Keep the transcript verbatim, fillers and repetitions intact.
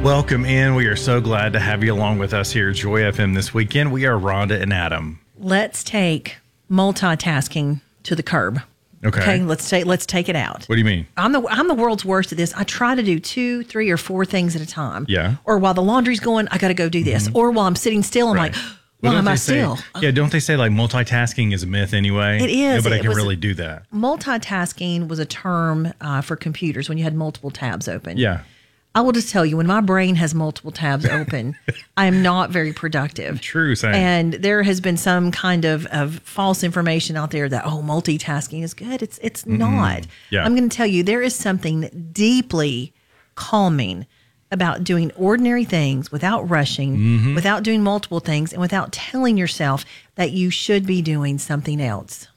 Welcome in. We are so glad to have you along with us here at Joy F M this weekend. We are Rhonda and Adam. Let's take multitasking to the curb. Okay. Okay, let's take let's take it out. What do you mean? I'm the I'm the world's worst at this. I try to do two, three, or four things at a time. Yeah. Or while the laundry's going, I got to go do this. Mm-hmm. Or while I'm sitting still, I'm Right. like, Well, why don't am I they say- still? Yeah, don't they say like multitasking is a myth anyway? It is. Nobody It can was- really do that. Multitasking was a term uh, for computers when you had multiple tabs open. Yeah. I will just tell you, when my brain has multiple tabs open, I am not very productive. True, same. And there has been some kind of, of false information out there that, oh, multitasking is good. It's it's not. Yeah. I'm going to tell you, there is something deeply calming about doing ordinary things without rushing, Mm-hmm. without doing multiple things, and without telling yourself that you should be doing something else.